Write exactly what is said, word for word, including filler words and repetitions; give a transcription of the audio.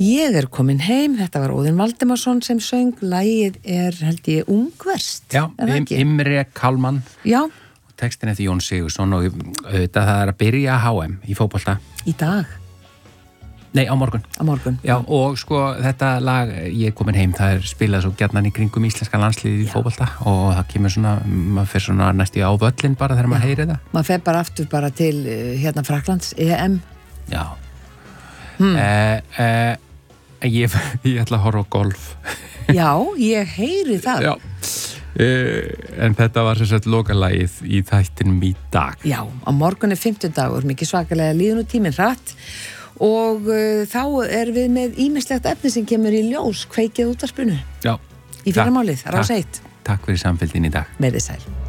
Ég er komin heim, þetta var Óðinn Valdimarsson sem söng, lagið er held ég Ungverst. Já, im, Imre Kallmann. Já. Textin eftir Jón Sigurðsson og auðvitað það er að byrja H M í fótbolta. Í dag? Nei, á morgun. Á morgun. Já, og sko þetta lag, ég er komin heim, það er spilað svo gjarnan í kringum íslenska landsliðið í fótbolta og það kemur svona, maður fer svona næst í á völlin bara þegar maður heyrir það. Maður fer bara aftur bara til hérna Fraklands, E M. Já. Hmm. Eh, eh, ég, ég ætla að horfa á golf. Já, ég heyri það. Já. Eh, en þetta var sem sagt lokalagið í þættinum í dag. Já, á morgun er fimmtudagur, mikið svakalega líðun og tíminn hratt og uh, þá er við með ýmislegt efni sem kemur í ljós, kveikið út af spunu. Já. Í fyrramálið, Rás eitt. Takk fyrir samfélgin í dag. Með þið sæl.